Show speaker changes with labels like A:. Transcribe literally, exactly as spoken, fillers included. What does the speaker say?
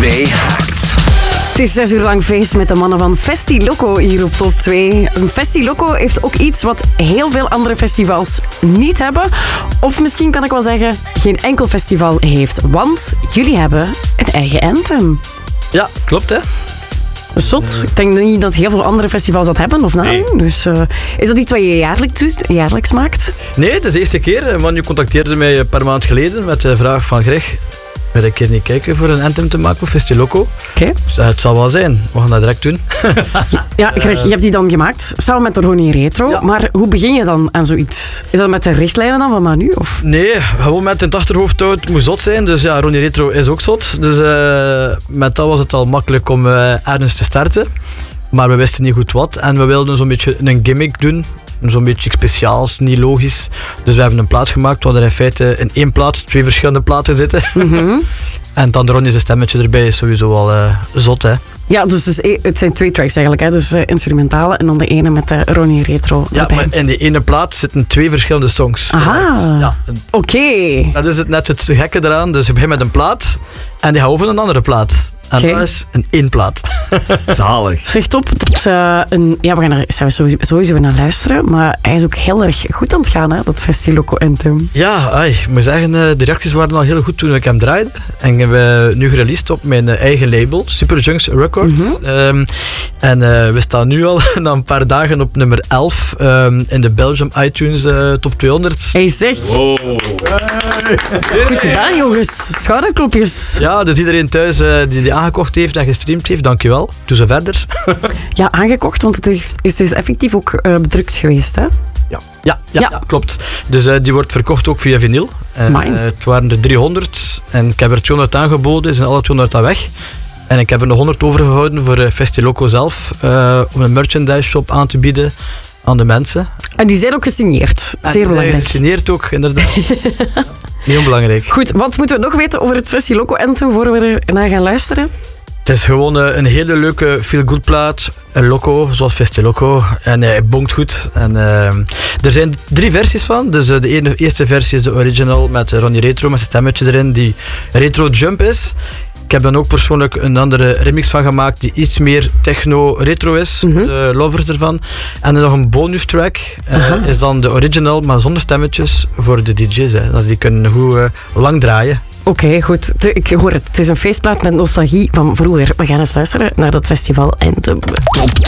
A: twee Haakt.
B: Het is zes uur lang feest met de mannen van Festi Loco hier op Top twee. Een Festi Loco heeft ook iets wat heel veel andere festivals niet hebben. Of misschien kan ik wel zeggen, geen enkel festival heeft. Want jullie hebben een eigen anthem.
C: Ja, klopt hè.
B: Zot. Ik denk niet dat heel veel andere festivals dat hebben, of nou?
C: Nee.
B: Dus uh, is dat iets wat je jaarlijks doet, jaarlijks maakt?
C: Nee, dat is de eerste keer. Want je contacteerde mij een paar maanden geleden met de vraag van Greg, wil ik hier niet kijken voor een anthem te maken voor Festi Loco?
B: Oké. Okay.
C: Dus het zal wel zijn. We gaan dat direct doen.
B: Ja, Greg, je hebt die dan gemaakt, samen met de Ronnie Retro. Ja. Maar hoe begin je dan aan zoiets? Is dat met de richtlijnen dan van Manu? Of?
C: Nee, gewoon met in het achterhoofd houden, het moet zot zijn. Dus ja, Ronnie Retro is ook zot. Dus uh, met dat was het al makkelijk om uh, ergens te starten. Maar we wisten niet goed wat. En we wilden zo'n beetje een gimmick doen. Zo'n beetje speciaals, niet logisch. Dus we hebben een plaat gemaakt waar er in feite in één plaat twee verschillende platen zitten. Mm-hmm. En dan Ronnie's stemmetje erbij is sowieso wel uh, zot, hè.
B: Ja, dus, dus het zijn twee tracks eigenlijk, hè? Dus uh, instrumentale en dan de ene met de Ronnie Retro.
C: Ja, erbij. Maar in die ene plaat zitten twee verschillende songs.
B: Aha,
C: ja,
B: oké. Okay.
C: Dat is het net het gekke eraan. Dus je begint met een plaat en die gaat over een andere plaat. En okay. Dat is een één plaat.
A: Zalig.
B: Zeg top, dat, uh, een, ja, we gaan er sowieso, sowieso naar luisteren, maar hij is ook heel erg goed aan het gaan, hè, dat Festi Loco anthem.
C: Ja, ay, ik moet zeggen, de reacties waren al heel goed toen ik hem draaide. En ik heb nu gereleased op mijn eigen label, Super Junks Records. Mm-hmm. Um, en uh, we staan nu al na een paar dagen op nummer elf um, in de Belgium iTunes uh, Top tweehonderd.
B: Hey zeg.
A: Wow.
B: Hey. Goed gedaan jongens, schouderklopjes.
C: Ja, dus iedereen thuis uh, die die aangekocht heeft en gestreamd heeft, dankjewel. Doe zo verder. Ja,
B: aangekocht, want het is, het is effectief ook uh, bedrukt geweest, hè?
C: Ja, ja, ja, ja. ja klopt. Dus uh, die wordt verkocht ook via vinyl. Uh, uh, het waren er driehonderd en ik heb er tweehonderd aangeboden, zijn alle tweehonderd al weg. En ik heb er nog honderd overgehouden voor uh, Festi Loco zelf, uh, om een merchandise shop aan te bieden aan de mensen.
B: En die zijn ook gesigneerd,
C: en
B: zeer belangrijk.
C: Gesigneerd ook, inderdaad. Heel belangrijk.
B: Goed, wat moeten we nog weten over het Festi Loco anthem voor we er naar gaan luisteren?
C: Het is gewoon uh, een hele leuke feel-good plaat. Een loco, zoals Festi Loco. En hij uh, bonkt goed. En, uh, er zijn drie versies van. Dus uh, de ene, eerste versie is de original met uh, Ronnie Retro, met zijn stemmetje erin, die retro jump is. Ik heb dan ook persoonlijk een andere remix van gemaakt die iets meer techno-retro is. Mm-hmm. De lovers ervan. En dan nog een bonus track uh, is dan de original, maar zonder stemmetjes voor de D J's. Hè. Dus die kunnen goed uh, lang draaien.
B: Oké, okay, goed. Ik hoor het. Het is een feestplaat met nostalgie van vroeger. We gaan eens luisteren naar dat festival Anthem.